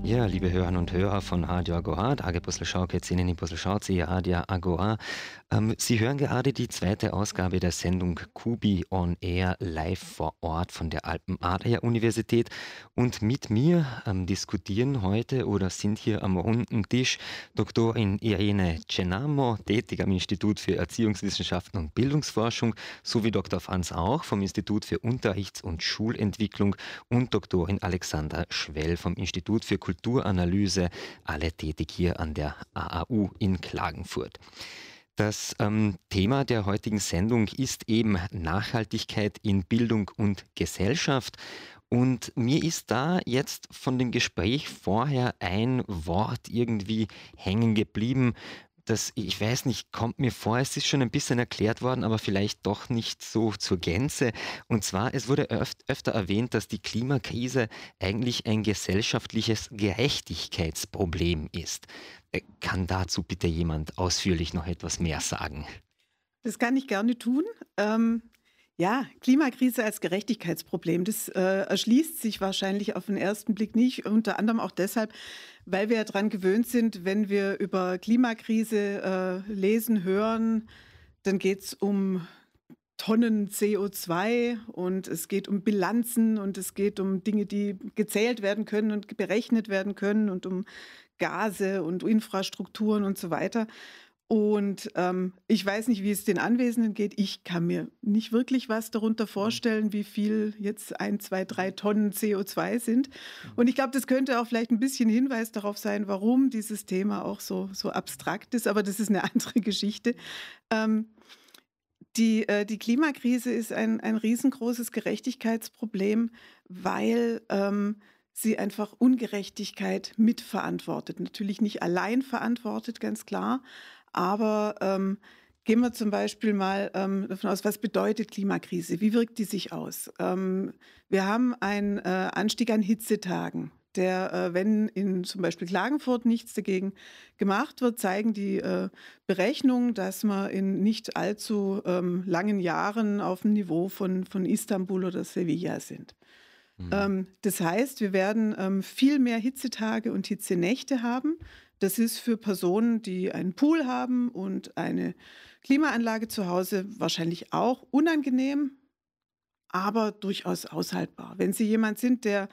Ja, liebe Hörerinnen und Hörer von Radio Agora, Tage Brüssel-Schau, Ketzinen in Brüssel-Schau, Radio Agora. Sie hören gerade die zweite Ausgabe der Sendung Kubi on Air live vor Ort von der Alpen-Adria-Universität. Und mit mir diskutieren heute oder sind hier am runden Tisch Doktorin Irene Cenamo, tätig am Institut für Erziehungswissenschaften und Bildungsforschung, sowie Dr. Franz Rauch vom Institut für Unterrichts- und Schulentwicklung und Doktorin Alexandra Schwell vom Institut für Kulturanalyse, alle tätig hier an der AAU in Klagenfurt. Das Thema der heutigen Sendung ist eben Nachhaltigkeit in Bildung und Gesellschaft. Und mir ist da jetzt von dem Gespräch vorher ein Wort irgendwie hängen geblieben. Das, ich weiß nicht, kommt mir vor, es ist schon ein bisschen erklärt worden, aber vielleicht doch nicht so zur Gänze. Und zwar, es wurde öfter erwähnt, dass die Klimakrise eigentlich ein gesellschaftliches Gerechtigkeitsproblem ist. Kann dazu bitte jemand ausführlich noch etwas mehr sagen? Das kann ich gerne tun. Ja, Klimakrise als Gerechtigkeitsproblem, das erschließt sich wahrscheinlich auf den ersten Blick nicht. Unter anderem auch deshalb, weil wir ja daran gewöhnt sind, wenn wir über Klimakrise lesen, hören, dann geht es um Tonnen CO2 und es geht um Bilanzen und es geht um Dinge, die gezählt werden können und berechnet werden können und um Gase und Infrastrukturen und so weiter. Und ich weiß nicht, wie es den Anwesenden geht. Ich kann mir nicht wirklich was darunter vorstellen, wie viel jetzt 1, 2, 3 Tonnen CO2 sind. Und ich glaube, das könnte auch vielleicht ein bisschen Hinweis darauf sein, warum dieses Thema auch so abstrakt ist. Aber das ist eine andere Geschichte. Ähm, die Klimakrise ist ein riesengroßes Gerechtigkeitsproblem, weil sie einfach Ungerechtigkeit mitverantwortet. Natürlich nicht allein verantwortet, ganz klar, aber gehen wir zum Beispiel mal davon aus, was bedeutet Klimakrise? Wie wirkt die sich aus? Wir haben einen Anstieg an Hitzetagen, der, wenn in zum Beispiel Klagenfurt nichts dagegen gemacht wird, zeigen die Berechnungen, dass wir in nicht allzu langen Jahren auf dem Niveau von Istanbul oder Sevilla sind. Mhm. Das heißt, wir werden viel mehr Hitzetage und Hitzenächte haben. Das ist für Personen, die einen Pool haben und eine Klimaanlage zu Hause, wahrscheinlich auch unangenehm, aber durchaus aushaltbar. Wenn Sie jemand sind, der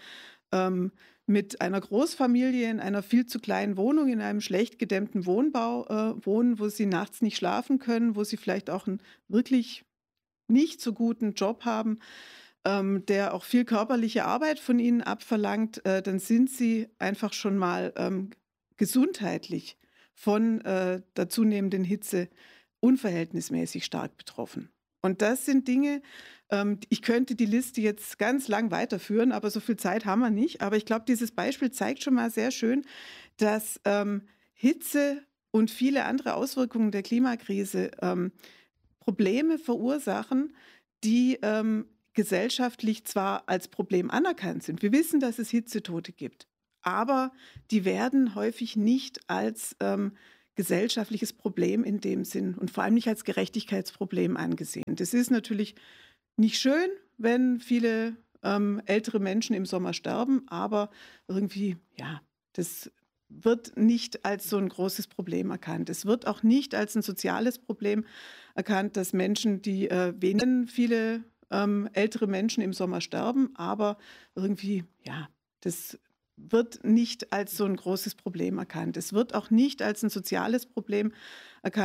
mit einer Großfamilie in einer viel zu kleinen Wohnung, in einem schlecht gedämmten Wohnbau wohnen, wo Sie nachts nicht schlafen können, wo Sie vielleicht auch einen wirklich nicht so guten Job haben, der auch viel körperliche Arbeit von ihnen abverlangt, dann sind sie einfach schon mal gesundheitlich von der zunehmenden Hitze unverhältnismäßig stark betroffen. Und das sind Dinge, ich könnte die Liste jetzt ganz lang weiterführen, aber so viel Zeit haben wir nicht. Aber ich glaube, dieses Beispiel zeigt schon mal sehr schön, dass Hitze und viele andere Auswirkungen der Klimakrise Probleme verursachen, die gesellschaftlich zwar als Problem anerkannt sind. Wir wissen, dass es Hitzetote gibt, aber die werden häufig nicht als gesellschaftliches Problem in dem Sinn und vor allem nicht als Gerechtigkeitsproblem angesehen. Das ist natürlich nicht schön, wenn viele ältere Menschen im Sommer sterben, aber irgendwie, ja, das wird nicht als so ein großes Problem erkannt. Es wird auch nicht als ein soziales Problem erkannt, dass Menschen, die viele ältere Menschen im Sommer sterben, aber irgendwie, ja, das wird nicht als so ein großes Problem erkannt. Es wird auch nicht als ein soziales Problem erkannt.